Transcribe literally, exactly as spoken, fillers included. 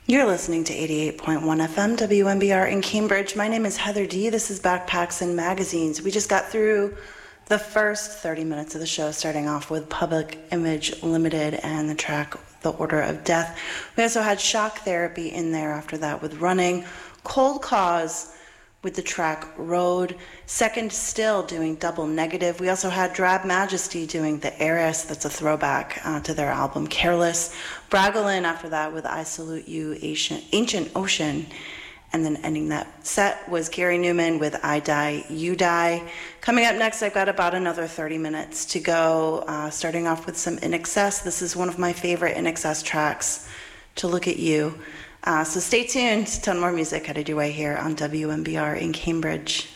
You're listening to eighty-eight point one F M W M B R in Cambridge. My name is Heather D. This is Backpacks and Magazines. We just got through the first thirty minutes of the show, starting off with Public Image Limited and the track The Order of Death. We also had Shock Therapy in there after that with Running, Cold Cause with the track Road, Second Still doing Double Negative. We also had Drab Majesty doing The Heiress, that's a throwback uh, to their album Careless. Bragolin after that with I Salute You, Ancient, Ancient Ocean. And then ending that set was Gary Newman with I Die, You Die. Coming up next, I've got about another thirty minutes to go, uh, starting off with some I N X S. This is one of my favorite I N X S tracks, To Look at You. Uh, so stay tuned, a ton more music headed your way here on W M B R in Cambridge.